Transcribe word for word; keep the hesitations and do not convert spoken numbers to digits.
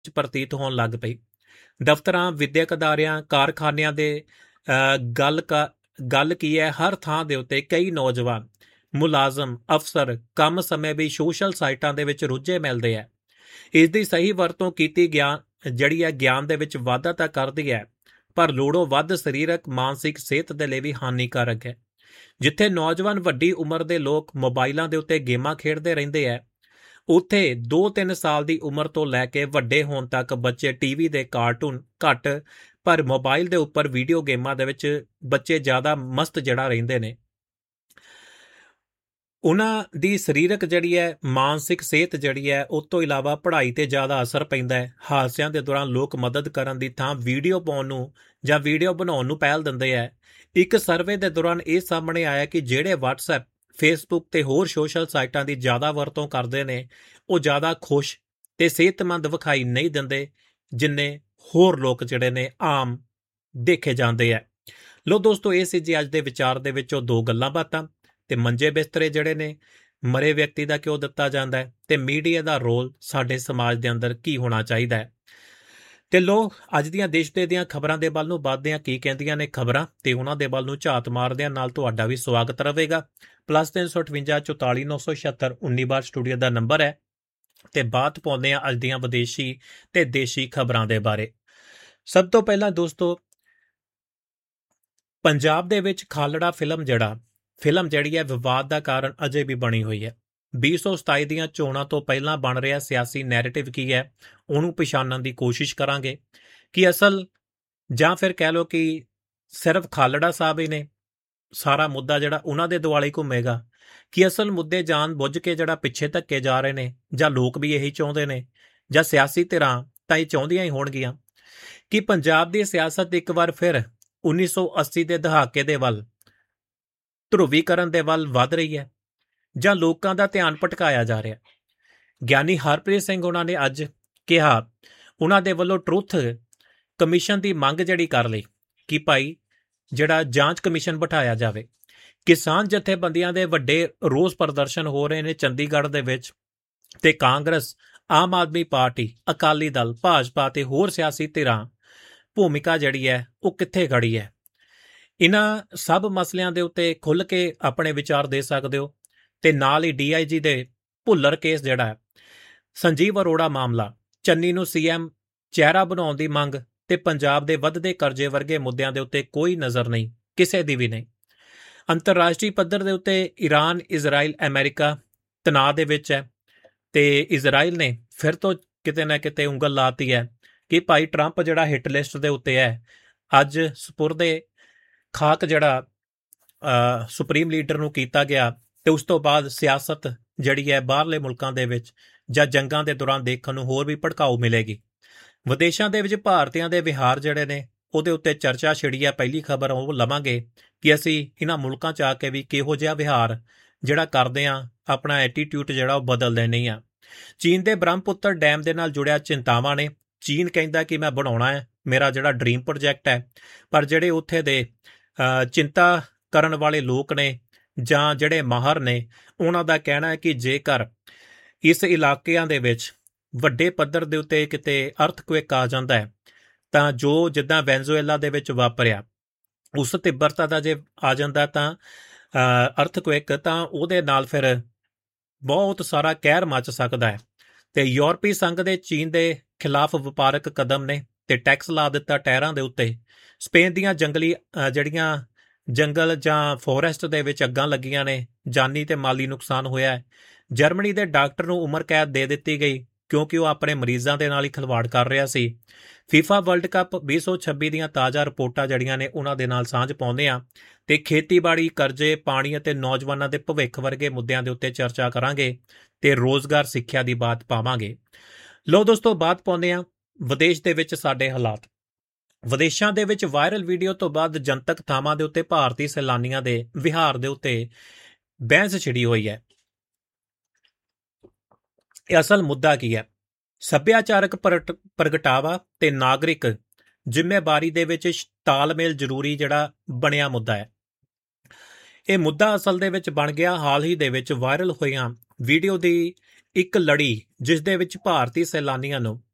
ਪ੍ਰਤੀਤ ਹੋਣ ਲੱਗ ਪਈ। ਦਫ਼ਤਰਾਂ, ਵਿਦਿਅਕ ਅਦਾਰਿਆਂ, ਕਾਰਖਾਨਿਆਂ ਦੇ ਅ, ਗੱਲ ਕ ਗੱਲ ਕੀ ਹੈ, ਹਰ ਥਾਂ ਦੇ ਉੱਤੇ ਕਈ ਨੌਜਵਾਨ ਮੁਲਾਜ਼ਮ, ਅਫਸਰ ਕੰਮ ਸਮੇਂ ਵੀ ਸੋਸ਼ਲ ਸਾਈਟਾਂ ਦੇ ਵਿੱਚ ਰੁੱਝੇ ਮਿਲਦੇ ਹੈ। ਇਸ ਦੀ ਸਹੀ ਵਰਤੋਂ ਕੀਤੀ ਗਿਆਨ ਜਿਹੜੀ ਹੈ ਗਿਆਨ ਦੇ ਵਿੱਚ ਵਾਧਾ ਤਾਂ ਕਰਦੀ ਹੈ, ਪਰ ਲੋੜੋਂ ਵੱਧ ਸਰੀਰਕ ਮਾਨਸਿਕ ਸਿਹਤ ਦੇ ਲਈ ਵੀ ਹਾਨੀਕਾਰਕ ਹੈ। ਜਿੱਥੇ ਨੌਜਵਾਨ ਵੱਡੀ ਉਮਰ ਦੇ ਲੋਕ ਮੋਬਾਈਲਾਂ ਦੇ ਉੱਤੇ ਗੇਮਾਂ ਖੇਡਦੇ ਰਹਿੰਦੇ ਹੈ, ਉੱਥੇ ਦੋ ਤਿੰਨ ਸਾਲ ਦੀ ਉਮਰ ਤੋਂ ਲੈ ਕੇ ਵੱਡੇ ਹੋਣ ਤੱਕ ਬੱਚੇ ਟੀਵੀ ਦੇ ਕਾਰਟੂਨ ਘੱਟ, ਪਰ ਮੋਬਾਈਲ ਦੇ ਉੱਪਰ ਵੀਡੀਓ ਗੇਮਾਂ ਦੇ ਵਿੱਚ ਬੱਚੇ ਜ਼ਿਆਦਾ ਮਸਤ ਜਿਹੜਾ ਰਹਿੰਦੇ ਨੇ। ਉਹਨਾਂ ਦੀ ਸਰੀਰਕ ਜਿਹੜੀ ਹੈ ਮਾਨਸਿਕ ਸਿਹਤ ਜਿਹੜੀ ਹੈ ਉਸ ਤੋਂ ਇਲਾਵਾ ਪੜ੍ਹਾਈ ਤੇ ਜ਼ਿਆਦਾ ਅਸਰ ਪੈਂਦਾ ਹੈ। ਹਾਦਸਿਆਂ ਦੇ ਦੌਰਾਨ ਲੋਕ ਮਦਦ ਕਰਨ ਦੀ ਥਾਂ ਵੀਡੀਓ ਪਾਉਣ ਨੂੰ ਜਾਂ ਵੀਡੀਓ ਬਣਾਉਣ ਨੂੰ ਪਹਿਲ ਦਿੰਦੇ ਹੈ। ਇੱਕ ਸਰਵੇ ਦੇ ਦੌਰਾਨ ਇਹ ਸਾਹਮਣੇ ਆਇਆ ਕਿ ਜਿਹੜੇ ਵਟਸਐਪ, ਫੇਸਬੁੱਕ ਤੇ ਹੋਰ ਸੋਸ਼ਲ ਸਾਈਟਾਂ ਦੀ ਜ਼ਿਆਦਾ ਵਰਤੋਂ ਕਰਦੇ ਨੇ, ਉਹ ਜ਼ਿਆਦਾ ਖੁਸ਼ ਤੇ ਸਿਹਤਮੰਦ ਵਿਖਾਈ ਨਹੀਂ ਦਿੰਦੇ ਜਿੰਨੇ ਹੋਰ ਲੋਕ ਜਿਹੜੇ ਨੇ ਆਮ ਦੇਖੇ ਜਾਂਦੇ ਹੈ। ਲੋ ਦੋਸਤੋ, ਇਹ ਸੀ ਜੀ ਅੱਜ ਦੇ ਵਿਚਾਰ ਦੇ ਵਿੱਚੋਂ ਦੋ ਗੱਲਾਂ ਬਾਤਾਂ। ਤੇ ਮੰਜੇ ਬਿਸਤਰੇ ਜਿਹੜੇ ਨੇ ਮਰੇ ਵਿਅਕਤੀ ਦਾ ਕਿਉਂ ਦਿੱਤਾ ਜਾਂਦਾ ਹੈ, ਤੇ ਮੀਡੀਆ ਦਾ ਰੋਲ ਸਾਡੇ ਸਮਾਜ ਦੇ ਅੰਦਰ ਕੀ ਹੋਣਾ ਚਾਹੀਦਾ ਹੈ। ਤੇ ਲੋ ਅੱਜ ਦੀਆਂ ਦੇਸ਼ ਦੇ ਦੀਆਂ ਖਬਰਾਂ ਦੇ ਵੱਲ ਨੂੰ ਵੱਧਦੇ ਹਾਂ, ਕੀ ਕਹਿੰਦੀਆਂ ਨੇ ਖਬਰਾਂ, ਤੇ ਉਹਨਾਂ ਦੇ ਵੱਲ ਨੂੰ ਝਾਤ ਮਾਰਦੇ ਹਾਂ। ਨਾਲ ਤੁਹਾਡਾ ਵੀ ਸਵਾਗਤ ਰਹੇਗਾ। ਪਲੱਸ ਤਿੰਨ ਸੌ ਅਠਵੰਜਾ ਚੁਤਾਲੀ ਨੌ ਸੌ ਛਿਅੱਤਰ ਉੱਨੀ ਬਾਰ ਸਟੂਡੀਓ ਦਾ ਨੰਬਰ ਹੈ। ਤੇ ਬਾਤ ਪਾਉਂਦੇ ਹਾਂ ਅੱਜ ਦੀਆਂ ਵਿਦੇਸ਼ੀ ਤੇ ਦੇਸ਼ੀ ਖਬਰਾਂ ਦੇ ਬਾਰੇ। ਸਭ ਤੋਂ ਪਹਿਲਾਂ ਦੋਸਤੋ, ਪੰਜਾਬ ਦੇ ਵਿੱਚ ਖਾਲੜਾ ਫਿਲਮ ਜਿਹੜਾ ਫਿਲਮ ਜਿਹੜੀ ਹੈ ਵਿਵਾਦ ਦਾ ਕਾਰਨ ਅਜੇ ਵੀ ਬਣੀ ਹੋਈ ਹੈ। ਵੀਹ ਸੌ ਸਤਾਈ ਦੀਆਂ ਚੋਣਾਂ ਤੋਂ ਪਹਿਲਾਂ ਬਣ ਰਿਹਾ ਸਿਆਸੀ ਨੈਰੇਟਿਵ ਕੀ ਹੈ, ਉਹਨੂੰ ਪਛਾਣਨ ਦੀ ਕੋਸ਼ਿਸ਼ ਕਰਾਂਗੇ ਕਿ ਅਸਲ ਜਾਂ ਫਿਰ ਕਹਿ ਲਓ ਕਿ ਸਿਰਫ ਖਾਲੜਾ ਸਾਹਿਬ ਹੀ ਨੇ ਸਾਰਾ ਮੁੱਦਾ ਜਿਹੜਾ ਉਹਨਾਂ ਦੇ ਦੁਆਲੇ ਘੁੰਮੇਗਾ, ਕਿ ਅਸਲ ਮੁੱਦੇ ਜਾਣ ਬੁੱਝ ਕੇ ਜਿਹੜਾ ਪਿੱਛੇ ਧੱਕੇ ਜਾ ਰਹੇ ਨੇ, ਜਾਂ ਲੋਕ ਵੀ ਇਹੀ ਚਾਹੁੰਦੇ ਨੇ, ਜਾਂ ਸਿਆਸੀ ਧਿਰਾਂ ਤਾਂ ਇਹ ਚਾਹੁੰਦੀਆਂ ਹੀ ਹੋਣਗੀਆਂ ਕਿ ਪੰਜਾਬ ਦੀ ਸਿਆਸਤ ਇੱਕ ਵਾਰ ਫਿਰ ਉੱਨੀ ਸੌ ਅੱਸੀ ਦੇ ਦਹਾਕੇ ਦੇ ਵੱਲ ਧਰੁਵੀਕਰਨ ਦੇ ਵੱਲ ਵੱਧ ਰਹੀ ਹੈ, ਜਾਂ ਲੋਕਾਂ ਦਾ ਧਿਆਨ ਭਟਕਾਇਆ ਜਾ ਰਿਹਾ। ਗਿਆਨੀ ਹਰਪ੍ਰੀਤ ਸਿੰਘ ਉਹਨਾਂ ਨੇ ਅੱਜ ਕਿਹਾ, ਉਹਨਾਂ ਦੇ ਵੱਲੋਂ ਟਰੁੱਥ ਕਮਿਸ਼ਨ ਦੀ ਮੰਗ ਜਿਹੜੀ ਕਰ ਲਈ ਕਿ ਭਾਈ ਜਿਹੜਾ ਜਾਂਚ ਕਮਿਸ਼ਨ ਬਿਠਾਇਆ ਜਾਵੇ। ਕਿਸਾਨ ਜਥੇਬੰਦੀਆਂ ਦੇ ਵੱਡੇ ਰੋਸ ਪ੍ਰਦਰਸ਼ਨ ਹੋ ਰਹੇ ਨੇ ਚੰਡੀਗੜ੍ਹ ਦੇ ਵਿੱਚ, ਤੇ ਕਾਂਗਰਸ, ਆਮ ਆਦਮੀ ਪਾਰਟੀ, ਅਕਾਲੀ ਦਲ, ਭਾਜਪਾ ਤੇ ਹੋਰ ਸਿਆਸੀ ਧਿਰਾਂ ਭੂਮਿਕਾ ਜਿਹੜੀ ਹੈ ਉਹ ਕਿੱਥੇ ਖੜੀ ਹੈ। ਇਹਨਾਂ ਸਭ ਮਸਲਿਆਂ ਦੇ ਉੱਤੇ ਖੁੱਲ੍ਹ ਕੇ ਆਪਣੇ ਵਿਚਾਰ ਦੇ ਸਕਦੇ ਹੋ। ਤੇ ਨਾਲ ਹੀ ਡੀ ਆਈ ਜੀ ਦੇ ਭੁੱਲਰ ਕੇਸ ਜਿਹੜਾ ਹੈ, ਸੰਜੀਵ ਅਰੋੜਾ ਮਾਮਲਾ, ਚੰਨੀ ਨੂੰ ਸੀ ਐਮ ਚਿਹਰਾ ਬਣਾਉਣ ਦੀ ਮੰਗ, ਤੇ ਪੰਜਾਬ ਦੇ ਵੱਧਦੇ ਕਰਜ਼ੇ ਵਰਗੇ ਮੁੱਦਿਆਂ ਦੇ ਉੱਤੇ ਕੋਈ ਨਜ਼ਰ ਨਹੀਂ, ਕਿਸੇ ਦੀ ਵੀ ਨਹੀਂ। ਅੰਤਰਰਾਸ਼ਟਰੀ ਪੱਧਰ ਦੇ ਉੱਤੇ ਈਰਾਨ, ਇਜ਼ਰਾਈਲ, ਅਮਰੀਕਾ ਤਣਾਅ ਦੇ ਵਿੱਚ ਹੈ, ਤੇ ਇਜ਼ਰਾਈਲ ਨੇ ਫਿਰ ਤੋਂ ਕਿਤੇ ਨਾ ਕਿਤੇ ਉਂਗਲ ਲਾਤੀ ਹੈ ਕਿ ਭਾਈ ਟਰੰਪ ਜਿਹੜਾ ਹਿੱਟ ਲਿਸਟ ਦੇ ਉੱਤੇ ਹੈ, ਅੱਜ ਸਪੁਰਦੇ ਖਾਕ ਜਿਹੜਾ ਸੁਪਰੀਮ ਲੀਡਰ ਨੂੰ ਕੀਤਾ ਗਿਆ, ਤੇ ਉਸ ਤੋਂ ਬਾਅਦ ਸਿਆਸਤ ਜਿਹੜੀ ਹੈ ਬਾਹਰਲੇ ਮੁਲਕਾਂ ਦੇ ਵਿੱਚ ਜਾਂ ਜੰਗਾਂ ਦੇ ਦੌਰਾਨ ਦੇਖਣ ਨੂੰ ਹੋਰ ਵੀ ਭੜਕਾਊ ਮਿਲੇਗੀ। ਵਿਦੇਸ਼ਾਂ ਦੇ ਵਿੱਚ ਭਾਰਤੀਆਂ ਦੇ ਵਿਹਾਰ ਜਿਹੜੇ ਨੇ ਉਹਦੇ ਉੱਤੇ ਚਰਚਾ ਛਿੜੀ ਹੈ। ਪਹਿਲੀ ਖਬਰ ਉਹ ਲਵਾਂਗੇ ਕਿ ਅਸੀਂ ਇਹਨਾਂ ਮੁਲਕਾਂ 'ਚ ਆ ਕੇ ਵੀ ਕਿਹੋ ਜਿਹਾ ਵਿਹਾਰ ਜਿਹੜਾ ਕਰਦੇ ਹਾਂ, ਆਪਣਾ ਐਟੀਟਿਊਡ ਜਿਹੜਾ ਉਹ ਬਦਲਦੇ ਨਹੀਂ ਆ। ਚੀਨ ਦੇ ਬ੍ਰਹਮਪੁੱਤਰ ਡੈਮ ਦੇ ਨਾਲ ਜੁੜਿਆ ਚਿੰਤਾਵਾਂ ਨੇ। ਚੀਨ ਕਹਿੰਦਾ ਕਿ ਮੈਂ ਬਣਾਉਣਾ ਹੈ, ਮੇਰਾ ਜਿਹੜਾ ਡ੍ਰੀਮ ਪ੍ਰੋਜੈਕਟ ਹੈ, ਪਰ ਜਿਹੜੇ ਉੱਥੇ ਦੇ ਚਿੰਤਾ ਕਰਨ ਵਾਲੇ ਲੋਕ ਨੇ ਜਾਂ ਜਿਹੜੇ ਮਾਹਰ ਨੇ, ਉਹਨਾਂ ਦਾ ਕਹਿਣਾ ਹੈ ਕਿ ਜੇਕਰ ਇਸ ਇਲਾਕਿਆਂ ਦੇ ਵਿੱਚ ਵੱਡੇ ਪੱਧਰ ਦੇ ਉੱਤੇ ਕਿਤੇ ਅਰਥਕੁਏਕ ਆ ਜਾਂਦਾ ਹੈ, ਤਾਂ ਜੋ ਜਿੱਦਾਂ ਵੈਨਜ਼ੂਏਲਾ ਦੇ ਵਿੱਚ ਵਾਪਰਿਆ ਉਸ ਤਿੱਬਰਤਾ ਦਾ ਜੇ ਆ ਜਾਂਦਾ ਤਾਂ ਅਰਥਕੁਏਕ, ਤਾਂ ਉਹਦੇ ਨਾਲ ਫਿਰ ਬਹੁਤ ਸਾਰਾ ਕਹਿਰ ਮਚ ਸਕਦਾ ਹੈ। ਤੇ ਯੂਰਪੀ ਸੰਘ ਦੇ ਚੀਨ ਦੇ ਖਿਲਾਫ ਵਪਾਰਕ ਕਦਮ ਨੇ, ਤੇ ਟੈਕਸ ਲਾ ਦਿੱਤਾ ਟਾਇਰਾਂ ਦੇ ਉੱਤੇ। ਸਪੇਨ ਦੀਆਂ ਜੰਗਲੀ ਜਿਹੜੀਆਂ ਜੰਗਲ ਜਾਂ ਫੋਰੈਸਟ ਦੇ ਵਿੱਚ ਅੱਗਾਂ ਲੱਗੀਆਂ ਨੇ, ਜਾਨੀ ਤੇ ਮਾਲੀ ਨੁਕਸਾਨ ਹੋਇਆ ਹੈ। ਜਰਮਨੀ ਦੇ ਡਾਕਟਰ ਨੂੰ ਉਮਰ ਕੈਦ ਦੇ ਦਿੱਤੀ ਗਈ ਕਿਉਂਕਿ ਉਹ ਆਪਣੇ ਮਰੀਜ਼ਾਂ ਦੇ ਨਾਲ ਹੀ ਖਿਲਵਾੜ ਕਰ ਰਿਹਾ ਸੀ। ਫੀਫਾ ਵਰਲਡ ਕੱਪ ਵੀਹ ਸੌ ਛੱਬੀ ਦੀਆਂ ਤਾਜ਼ਾ ਰਿਪੋਰਟਾਂ ਜਿਹੜੀਆਂ ਨੇ ਉਹਨਾਂ ਦੇ ਨਾਲ ਸਾਂਝ ਪਾਉਂਦੇ ਆ, ਤੇ ਖੇਤੀਬਾੜੀ, ਕਰਜ਼ੇ, ਪਾਣੀ ਅਤੇ ਨੌਜਵਾਨਾਂ ਦੇ ਭਵਿੱਖ ਵਰਗੇ ਮੁੱਦਿਆਂ ਦੇ ਉੱਤੇ ਚਰਚਾ ਕਰਾਂਗੇ, ਤੇ ਰੋਜ਼ਗਾਰ ਸਿੱਖਿਆ ਦੀ ਬਾਤ ਪਾਵਾਂਗੇ। ਲੋ ਦੋਸਤੋ, ਬਾਤ ਪਾਉਂਦੇ ਆ ਵਿਦੇਸ਼ ਦੇ ਵਿੱਚ ਸਾਡੇ ਹਾਲਾਤ। ਵਿਦੇਸ਼ਾਂ ਦੇ ਵਿੱਚ ਵਾਇਰਲ ਵੀਡੀਓ ਤੋਂ ਬਾਅਦ ਜਨਤਕ ਥਾਵਾਂ ਦੇ ਉੱਤੇ ਭਾਰਤੀ ਸੈਲਾਨੀਆਂ ਦੇ ਵਿਹਾਰ ਦੇ ਉੱਤੇ ਬਹਿਸ ਛਿੜੀ ਹੋਈ ਹੈ। ਇਹ ਅਸਲ ਮੁੱਦਾ ਕੀ ਹੈ? ਸੱਭਿਆਚਾਰਕ ਪ੍ਰਗਟਾਵਾ ਤੇ ਨਾਗਰਿਕ ਜ਼ਿੰਮੇਵਾਰੀ ਦੇ ਵਿੱਚ ਤਾਲਮੇਲ ਜ਼ਰੂਰੀ ਜਿਹੜਾ ਬਣਿਆ ਮੁੱਦਾ ਹੈ। ਇਹ ਮੁੱਦਾ ਅਸਲ ਦੇ ਵਿੱਚ ਬਣ ਗਿਆ ਹਾਲ ਹੀ ਦੇ ਵਿੱਚ ਵਾਇਰਲ ਹੋਈਆਂ ਵੀਡੀਓ ਦੀ ਇੱਕ ਲੜੀ, ਜਿਸ ਦੇ ਵਿੱਚ ਭਾਰਤੀ ਸੈਲਾਨੀਆਂ ਨੂੰ